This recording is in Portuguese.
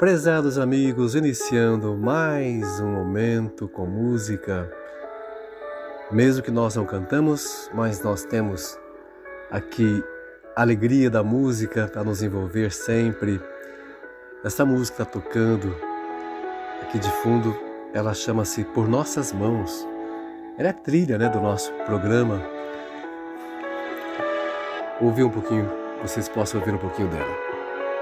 Prezados amigos, iniciando mais um momento com música. Mesmo que nós não cantamos, mas nós temos aqui a alegria da música para nos envolver sempre. Essa música está tocando aqui de fundo, ela chama-se Por Nossas Mãos. Ela é trilha, do nosso programa. Ouvi um pouquinho, vocês possam ouvir um pouquinho dela.